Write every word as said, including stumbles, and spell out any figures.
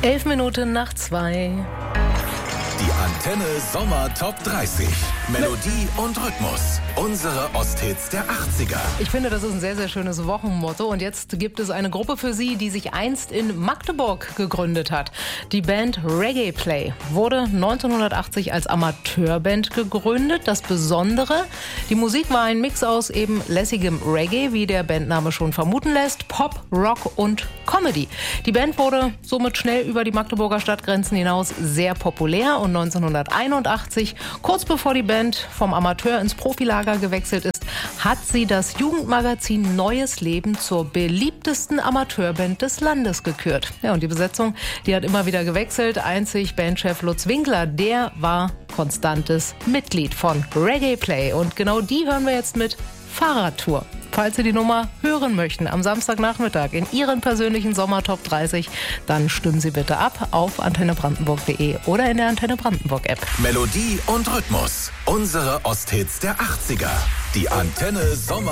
Elf Minuten nach zwei. Die Antenne Sommer Top dreißig. Melodie und Rhythmus. Unsere Osthits der achtziger. Ich finde, das ist ein sehr, sehr schönes Wochenmotto. Und jetzt gibt es eine Gruppe für Sie, die sich einst in Magdeburg gegründet hat. Die Band Reggae Play wurde neunzehnhundertachtzig als Amateurband gegründet. Das Besondere, die Musik war ein Mix aus eben lässigem Reggae, wie der Bandname schon vermuten lässt, Pop, Rock und Comedy. Die Band wurde somit schnell über die Magdeburger Stadtgrenzen hinaus sehr populär. Und neunzehnhunderteinundachtzig, kurz bevor die Band vom Amateur ins Profilager gewechselt ist, hat sie das Jugendmagazin Neues Leben zur beliebtesten Amateurband des Landes gekürt. Ja, und die Besetzung, die hat immer wieder gewechselt. Einzig Bandchef Lutz Winkler, der war konstantes Mitglied von Reggae Play. Und genau die hören wir jetzt mit Fahrradtour. Falls Sie die Nummer hören möchten am Samstagnachmittag in Ihren persönlichen Sommer Top dreißig, dann stimmen Sie bitte ab auf antenne brandenburg punkt de oder in der Antenne Brandenburg App. Melodie und Rhythmus. Unsere Osthits der achtziger. Die Antenne Sommer